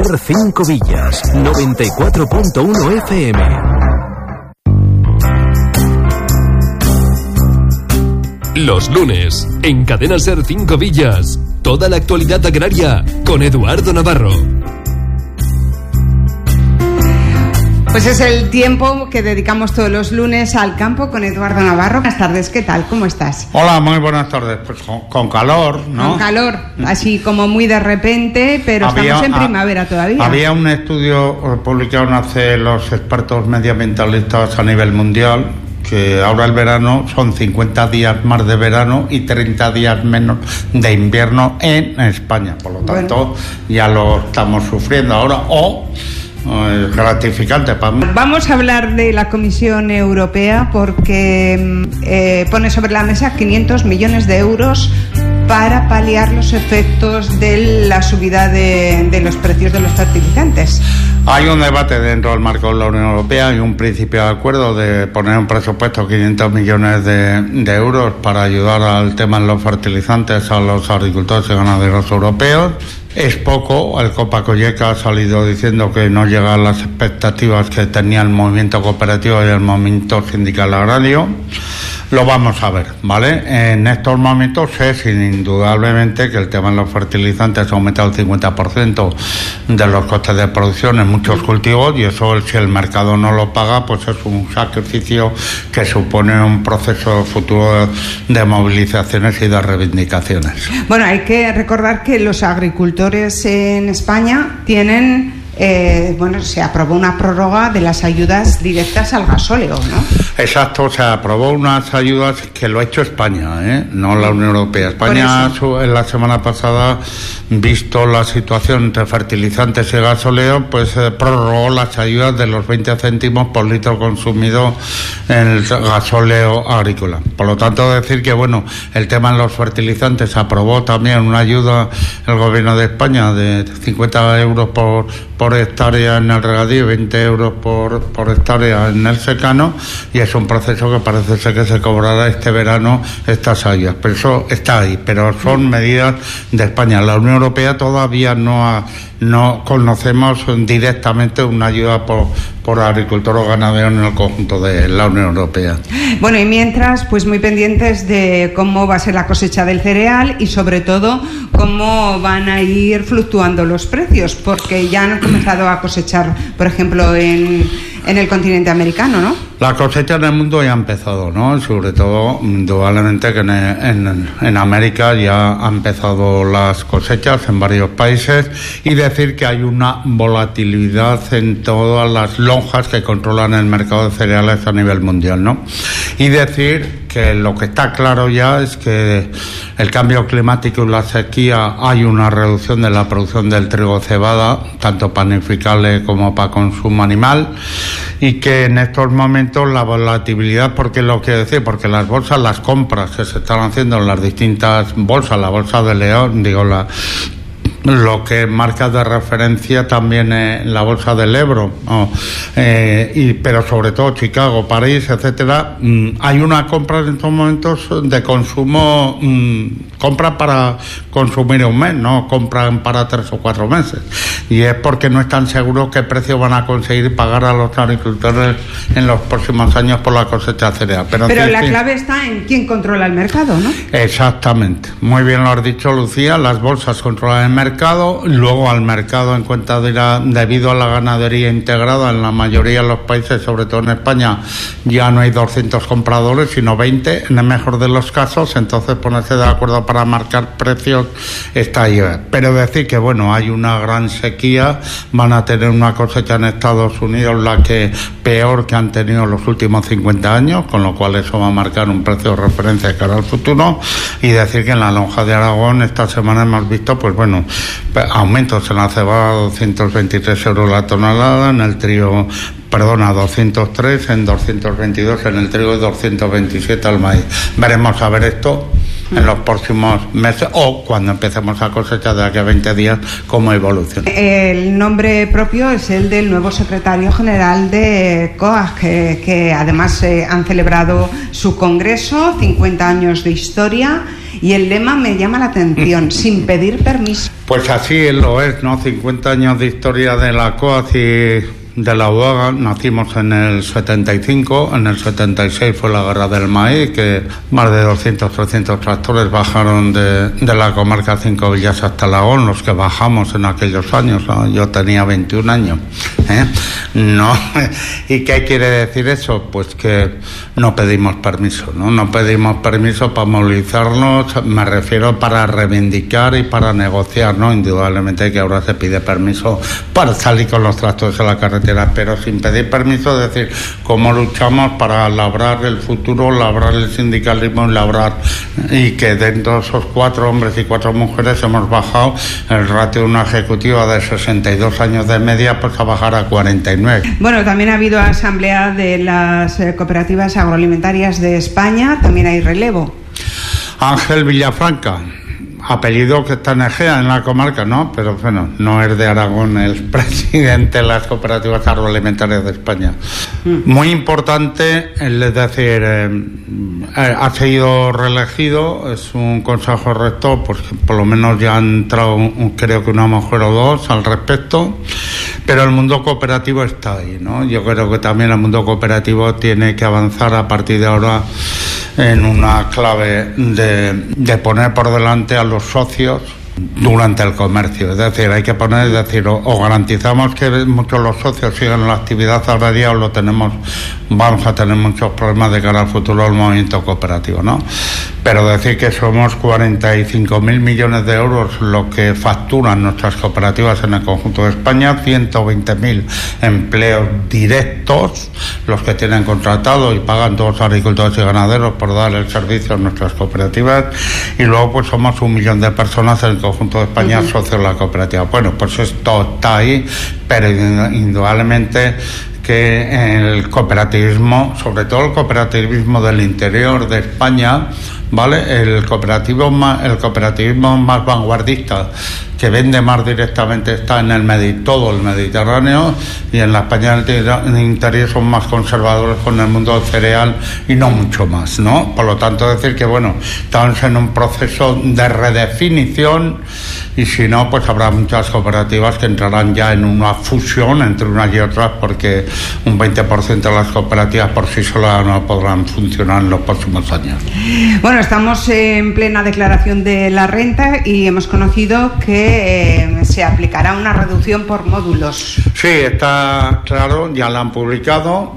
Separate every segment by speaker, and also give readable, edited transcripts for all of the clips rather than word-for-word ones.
Speaker 1: Ser 5 Villas, 94.1 FM. Los lunes, en Cadena Ser 5 Villas, toda la actualidad agraria con Eduardo Navarro.
Speaker 2: Pues es el tiempo que dedicamos todos los lunes al campo con Eduardo Navarro. Buenas tardes, ¿qué tal? ¿Cómo estás?
Speaker 3: Hola, muy buenas tardes. Pues con calor, ¿no?
Speaker 2: Con calor, así como muy de repente, pero estamos en primavera todavía.
Speaker 3: Había un estudio publicado hace los expertos medioambientalistas a nivel mundial, que ahora el verano son 50 días más de verano y 30 días menos de invierno en España. Por lo tanto, ya lo estamos sufriendo ahora, es gratificante para mí.
Speaker 2: Vamos a hablar de la Comisión Europea porque pone sobre la mesa 500 millones de euros para paliar los efectos de la subida de los precios de los fertilizantes.
Speaker 3: Hay un debate dentro del marco de la Unión Europea y un principio de acuerdo de poner un presupuesto de 500 millones de euros para ayudar al tema de los fertilizantes a los agricultores y ganaderos europeos. Es poco, el Copa-Cogeca ha salido diciendo que no llega a las expectativas que tenía el movimiento cooperativo y el movimiento sindical agrario. Lo vamos a ver, ¿vale? En estos momentos es indudablemente que el tema de los fertilizantes ha aumentado el 50% de los costes de producción en muchos cultivos, y eso, si el mercado no lo paga, pues es un sacrificio que supone un proceso futuro de movilizaciones y de reivindicaciones.
Speaker 2: Bueno, hay que recordar que los agricultores en España tienen... se aprobó una prórroga de las ayudas directas al gasóleo, ¿no?
Speaker 3: Exacto, se aprobó unas ayudas que lo ha hecho España, no la Unión Europea. España, en la semana pasada, visto la situación entre fertilizantes y gasóleo, pues prorrogó las ayudas de los 20 céntimos por litro consumido en el gasóleo agrícola. Por lo tanto, decir que, el tema de los fertilizantes, aprobó también una ayuda el Gobierno de España de 50 euros por hectárea en el regadío, 20 euros por hectárea en el secano, y es un proceso que parece ser que se cobrará este verano estas ayudas. Pero eso está ahí, pero son medidas de España. La Unión Europea todavía no conocemos directamente una ayuda por agricultor o ganadero en el conjunto de la Unión Europea.
Speaker 2: Bueno, y mientras, pues muy pendientes de cómo va a ser la cosecha del cereal y sobre todo cómo van a ir fluctuando los precios, porque ya han comenzado a cosechar, por ejemplo, en el continente americano, ¿no?
Speaker 3: La cosecha en el mundo ya ha empezado, ¿no? Sobre todo, indudablemente que en América ya han empezado las cosechas en varios países, y decir que hay una volatilidad en todas las lonjas que controlan el mercado de cereales a nivel mundial, ¿no? Y decir que lo que está claro ya es que el cambio climático y la sequía, hay una reducción de la producción del trigo cebada, tanto panificable como para consumo animal, y que en estos momentos la volatilidad, porque las bolsas, las compras que se están haciendo en las distintas bolsas, la bolsa de León, lo que marca de referencia también la bolsa del Ebro, pero sobre todo Chicago, París, etcétera, hay una compra en estos momentos de consumo, compran para consumir un mes, no compran para 3 o 4 meses, y es porque no están seguros qué precio van a conseguir pagar a los agricultores en los próximos años por la cosecha cereal. Pero
Speaker 2: la clave está en quién controla el mercado, ¿no?
Speaker 3: Exactamente, muy bien lo has dicho, Lucía. Las bolsas controlan el mercado, luego al mercado en cuenta debido a la ganadería integrada en la mayoría de los países, sobre todo en España, ya no hay 200 compradores sino 20 en el mejor de los casos, entonces ponerse de acuerdo para marcar precios está ahí. Pero decir que hay una gran sequía, van a tener una cosecha en Estados Unidos la que peor que han tenido los últimos 50 años, con lo cual eso va a marcar un precio de referencia de cara al futuro. Y decir que en la lonja de Aragón esta semana hemos visto aumentos en la cebada, 223 euros la tonelada, en el trigo, 203, en 222 en el trigo y 227 al maíz. Veremos a ver esto en los próximos meses o cuando empecemos a cosechar de aquí a 20 días cómo evoluciona.
Speaker 2: El nombre propio es el del nuevo secretario general de COAG, que además han celebrado su congreso, 50 años de historia, Y el lema me llama la atención, sin pedir permiso.
Speaker 3: Pues así lo es, ¿no? 50 años de historia de la COAC y de la UAGA. Nacimos en el 75, en el 76 fue la guerra del maíz, que más de 300 tractores bajaron de la comarca Cinco Villas hasta Alagón, los que bajamos en aquellos años, ¿no? Yo tenía 21 años. No. ¿Y qué quiere decir eso? Pues que no pedimos permiso, ¿no? No pedimos permiso para movilizarnos, me refiero para reivindicar y para negociar, ¿no? Indudablemente que ahora se pide permiso para salir con los tractores a la carretera, pero sin pedir permiso, es decir, cómo luchamos para labrar el futuro, labrar el sindicalismo y que dentro de esos 4 hombres y 4 mujeres hemos bajado el ratio de una ejecutiva de 62 años de media pues a bajar a 49.
Speaker 2: Bueno, también ha habido asamblea de las cooperativas agroalimentarias de España, también hay relevo.
Speaker 3: Ángel Villafranca, apellido que está en Egea, en la comarca, ¿no? Pero bueno, no es de Aragón, el presidente de las cooperativas agroalimentarias de España. Muy importante, es decir, ha sido reelegido, es un consejo rector, pues por lo menos ya han entrado, creo que una mujer o 2 al respecto, pero el mundo cooperativo está ahí, ¿no? Yo creo que también el mundo cooperativo tiene que avanzar a partir de ahora en una clave de poner por delante a los socios durante el comercio, es decir, hay que poner, o garantizamos que muchos de los socios sigan la actividad agraria o vamos a tener muchos problemas de cara al futuro del movimiento cooperativo, ¿no? Pero decir que somos 45.000 millones de euros lo que facturan nuestras cooperativas en el conjunto de España, 120.000 empleos directos, los que tienen contratado y pagan todos los agricultores y ganaderos por dar el servicio a nuestras cooperativas, y luego pues somos 1 millón de personas en el conjunto de España socios de la cooperativa. Bueno, pues esto está ahí, pero indudablemente que el cooperativismo, sobre todo el cooperativismo del interior de España, ¿vale? El cooperativismo más vanguardista, que vende más directamente, está en todo el Mediterráneo, y en la España del interior son más conservadores con el mundo del cereal y no mucho más, ¿no? Por lo tanto, decir que bueno, estamos en un proceso de redefinición, y si no, pues habrá muchas cooperativas que entrarán ya en una fusión entre unas y otras, porque un 20% de las cooperativas por sí solas no podrán funcionar en los próximos años.
Speaker 2: Bueno, estamos en plena declaración de la renta y hemos conocido que se aplicará una reducción por módulos.
Speaker 3: Sí, está claro, ya la han publicado.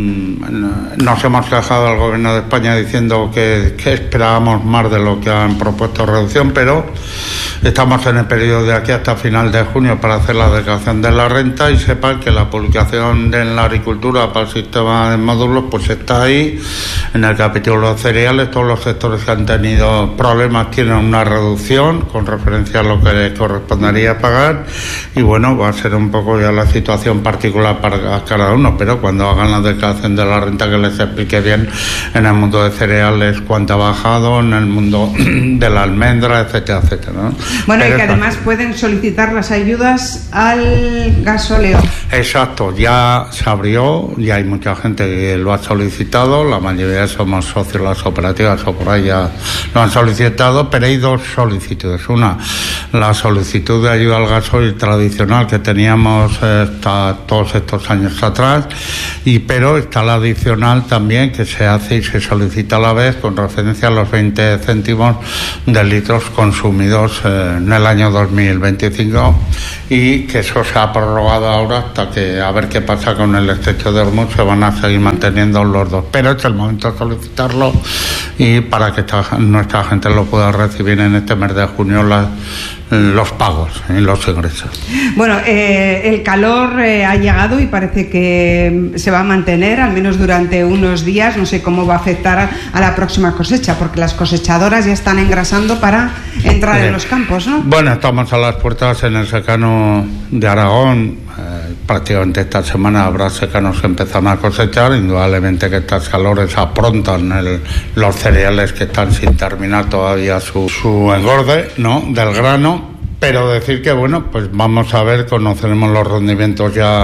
Speaker 3: Nos hemos quejado al Gobierno de España diciendo que esperábamos más de lo que han propuesto reducción, pero estamos en el periodo de aquí hasta final de junio para hacer la declaración de la renta, y sepan que la publicación de la agricultura para el sistema de módulos pues está ahí en el capítulo de los cereales. Todos los sectores que han tenido problemas tienen una reducción con referencia a lo que les correspondería pagar, y bueno, va a ser un poco ya la situación particular para cada uno, pero cuando hagan la declaración de la renta que les explique bien en el mundo de cereales cuánto ha bajado, en el mundo de la almendra, etcétera, etcétera, ¿no?
Speaker 2: Bueno, pero y que además pueden solicitar las ayudas al gasóleo.
Speaker 3: Exacto, ya se abrió, ya hay mucha gente que lo ha solicitado, la mayoría somos socios de las cooperativas o por ahí ya lo han solicitado, pero hay 2 solicitudes. Una, la solicitud de ayuda al gasoil tradicional que teníamos todos estos años atrás, pero está la adicional también que se hace y se solicita a la vez con referencia a los 20 céntimos de litros consumidos en el año 2025, y que eso se ha prorrogado ahora hasta que a ver qué pasa con el estrecho de Hormuz. Se van a seguir manteniendo los 2, pero es el momento de solicitarlo y para que nuestra gente lo pueda recibir en este mes de junio los pagos y los ingresos.
Speaker 2: Bueno, el calor ha llegado y parece que se va a mantener al menos durante unos días. No sé cómo va a afectar a la próxima cosecha, porque las cosechadoras ya están engrasando para entrar en los campos, ¿no? Bueno,
Speaker 3: estamos a las puertas en el secano de Aragón. Prácticamente esta semana habrá secanos que empezarán a cosechar. Indudablemente que estas calores aprontan los cereales que están sin terminar todavía su engorde, ¿no?, del grano. Pero decir que bueno, pues vamos a ver, conoceremos los rendimientos ya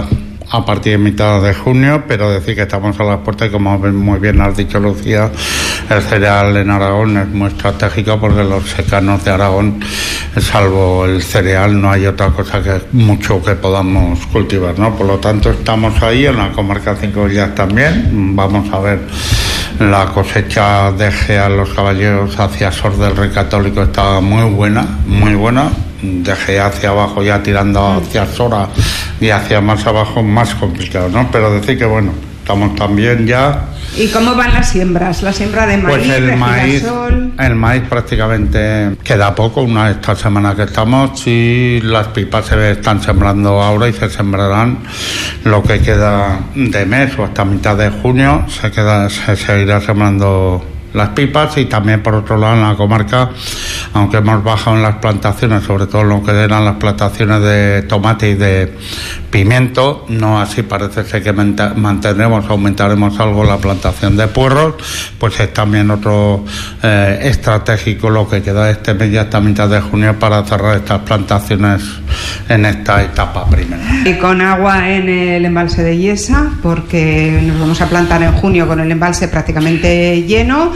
Speaker 3: a partir de mitad de junio, pero decir que estamos a las puertas y como muy bien has dicho, Lucía, el cereal en Aragón es muy estratégico porque los secanos de Aragón, salvo el cereal, no hay otra cosa que mucho que podamos cultivar, ¿no? Por lo tanto, estamos ahí en la comarca de Cinco Villas también. Vamos a ver, la cosecha de Gea Los Caballeros hacia Sor del Rey Católico está muy buena, muy buena. De Gea hacia abajo, ya tirando hacia Sora y hacia más abajo, más complicado, ¿no? Pero decir que bueno, estamos también ya.
Speaker 2: ¿Y cómo van las siembras? La siembra de maíz,
Speaker 3: pues
Speaker 2: girasol.
Speaker 3: El maíz prácticamente queda poco, esta semana que estamos, y las pipas se están sembrando ahora y se sembrarán lo que queda de mes o hasta mitad de junio, se seguirá sembrando las pipas. Y también por otro lado en la comarca, aunque hemos bajado en las plantaciones, sobre todo en lo que eran las plantaciones de tomate y de pimiento, no así parece ser que aumentaremos algo la plantación de puerros, pues es también otro estratégico lo que queda este mes y hasta mitad de junio para cerrar estas plantaciones en esta etapa primera.
Speaker 2: Y con agua en el embalse de Yesa, porque nos vamos a plantar en junio con el embalse prácticamente lleno,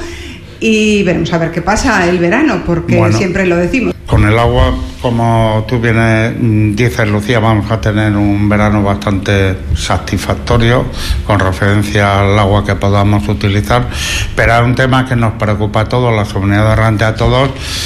Speaker 2: y veremos a ver qué pasa el verano, porque bueno, siempre lo decimos.
Speaker 3: Con el agua, como tú bien dices, Lucía, vamos a tener un verano bastante satisfactorio con referencia al agua que podamos utilizar, pero hay un tema que nos preocupa a todos, la comunidad errante a todos,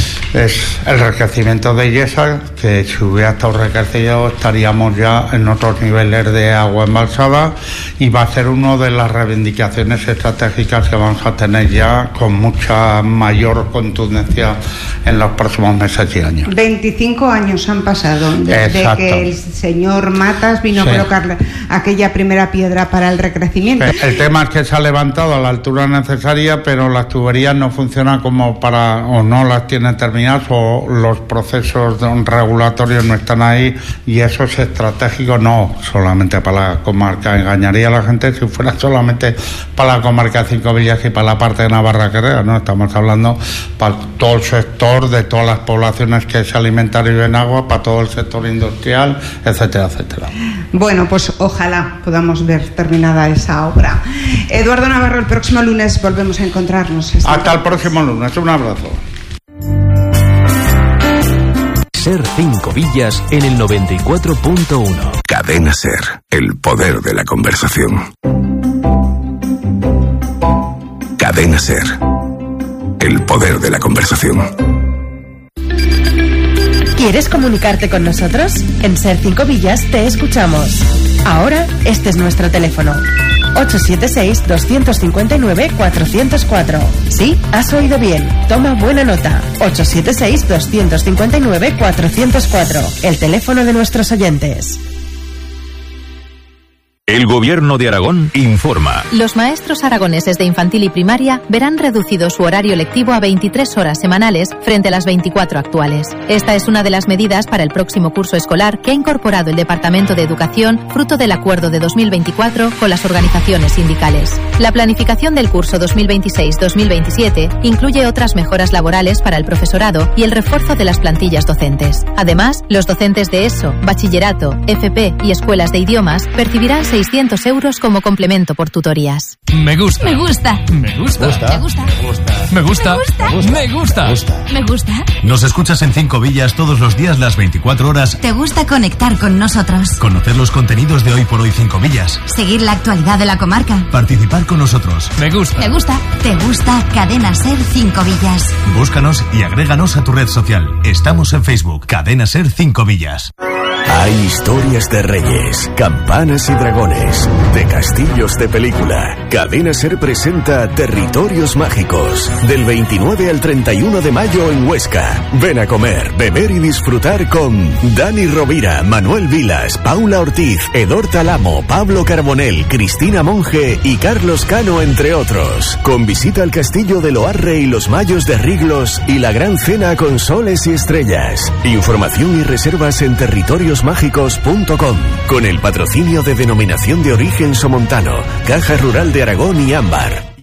Speaker 3: es el recrecimiento de Yesa, que si hubiera estado recrecido estaríamos ya en otros niveles de agua embalsada, y va a ser una de las reivindicaciones estratégicas que vamos a tener ya con mucha mayor contundencia en los próximos meses y años.
Speaker 2: 25 años han pasado desde que el señor Matas vino a colocar aquella primera piedra para el recrecimiento.
Speaker 3: El tema es que se ha levantado a la altura necesaria, pero las tuberías no funcionan como para, o no las tienen terminadas, o los procesos regulatorios no están ahí, y eso es estratégico no solamente para la comarca. Engañaría a la gente si fuera solamente para la comarca de Cinco Villas y para la parte de Navarra que Rea, ¿no? Estamos hablando para todo el sector de todas las poblaciones que se alimentan y beben agua, para todo el sector industrial, etcétera, etcétera.
Speaker 2: Bueno, pues ojalá podamos ver terminada esa obra. Eduardo Navarro, el próximo lunes volvemos a encontrarnos.
Speaker 3: Hasta el próximo lunes, un abrazo.
Speaker 1: Ser Cinco Villas en el 94.1.
Speaker 4: Cadena Ser, el poder de la conversación. Cadena Ser, el poder de la conversación.
Speaker 5: ¿Quieres comunicarte con nosotros? En Ser Cinco Villas te escuchamos. Ahora, este es nuestro teléfono. 876-259-404. Sí, has oído bien. Toma buena nota. 876-259-404. El teléfono de nuestros oyentes.
Speaker 6: El Gobierno de Aragón informa.
Speaker 7: Los maestros aragoneses de infantil y primaria verán reducido su horario lectivo a 23 horas semanales frente a las 24 actuales. Esta es una de las medidas para el próximo curso escolar que ha incorporado el Departamento de Educación, fruto del acuerdo de 2024 con las organizaciones sindicales. La planificación del curso 2026-2027 incluye otras mejoras laborales para el profesorado y el refuerzo de las plantillas docentes. Además, los docentes de ESO, bachillerato, FP y escuelas de idiomas percibirán 600 euros como complemento por tutorías.
Speaker 8: Me gusta.
Speaker 9: Me gusta.
Speaker 8: Me gusta.
Speaker 9: Me gusta.
Speaker 8: Me gusta.
Speaker 9: Me gusta. Me gusta.
Speaker 6: Nos escuchas en Cinco Villas todos los días, las 24 horas.
Speaker 9: ¿Te gusta conectar con nosotros?
Speaker 6: Conocer los contenidos de Hoy por Hoy Cinco Villas.
Speaker 9: Seguir la actualidad de la comarca.
Speaker 6: Participar con nosotros.
Speaker 8: Me gusta.
Speaker 9: Me gusta. ¿Te gusta? Cadena Ser Cinco Villas.
Speaker 6: Búscanos y agréganos a tu red social. Estamos en Facebook, Cadena Ser Cinco Villas.
Speaker 4: Hay historias de reyes, campanas y dragones, de castillos de película. Cadena Ser presenta Territorios Mágicos, del 29 al 31 de mayo en Huesca. Ven a comer, beber y disfrutar con Dani Rovira, Manuel Vilas, Paula Ortiz, Edor Talamo, Pablo Carbonell, Cristina Monge y Carlos Cano, entre otros. Con visita al castillo de Loarre y los Mayos de Riglos y la gran cena con soles y estrellas. Información y reservas en territoriosmágicos.com, con el patrocinio de Denominación de Origen Somontano, Caja Rural de Aragón y Ámbar.